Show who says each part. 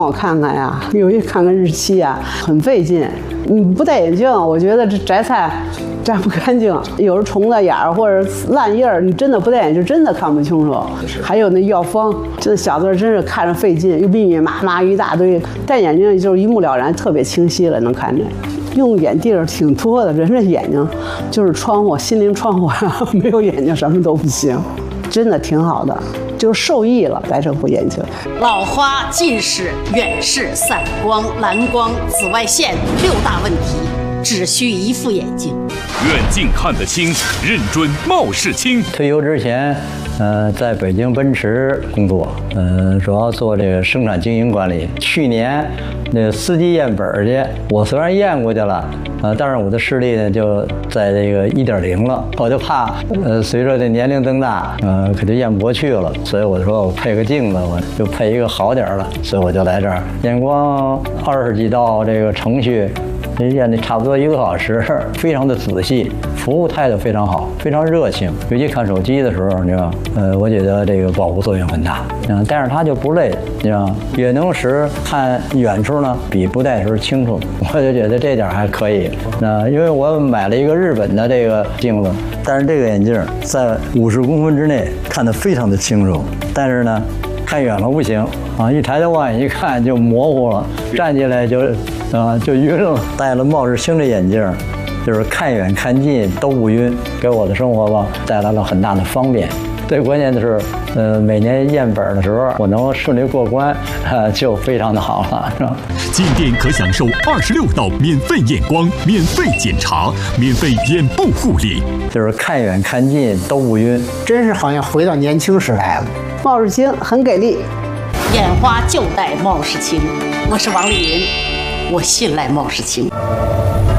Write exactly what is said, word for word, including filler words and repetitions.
Speaker 1: 我看看呀，有一看看日期呀，很费劲。你不戴眼镜，我觉得这摘菜摘不干净，有时虫子眼儿或者烂叶儿，你真的不戴眼镜真的看不清楚。还有那药方，这小字真是看着费劲，又密密麻麻一大堆。戴眼镜就是一目了然，特别清晰了，能看见。用眼地儿挺多的，人的眼睛就是窗户，心灵窗户啊，没有眼睛什么都不行，真的挺好的。就是受益了，戴这副眼镜。
Speaker 2: 老花、近视、远视、散光、蓝光、紫外线六大问题，只需一副眼镜。
Speaker 3: 远近看得清，认准冒世清。
Speaker 4: 退休之前，呃，在北京奔驰工作，呃，主要做这个生产经营管理。去年那个司机验本去，我虽然验过去了，呃，但是我的视力呢就在这个一点零了，我就怕，呃，随着这年龄增大，呃，可就验不过去了，所以我说我配个镜子，我就配一个好点的，所以我就来这儿验光二十几道这个程序。验的差不多一个小时，非常的仔细，服务态度非常好，非常热情。尤其看手机的时候，你知道，呃，我觉得这个保护作用很大。嗯，但是它就不累，你知道，也能使看远处呢比不戴时清楚。我就觉得这点还可以。那因为我买了一个日本的这个镜子，但是这个眼镜在五十公分之内看得非常的清楚，但是呢，看远了不行啊，一抬头望远一看就模糊了，站起来就。啊，就晕了。戴了冒视清的眼镜，就是看远看近都不晕，给我的生活吧带来了很大的方便。最关键的是，呃，每年验本的时候，我能顺利过关，呃，就非常的好了，是吧？
Speaker 3: 进店可享受二十六道免费验光、免费检查、免费眼部护理，
Speaker 4: 就是看远看近都不晕，
Speaker 5: 真是好像回到年轻时代了。
Speaker 1: 冒视清很给力，
Speaker 2: 眼花就戴冒视清。我是王丽云。我信赖冒视清。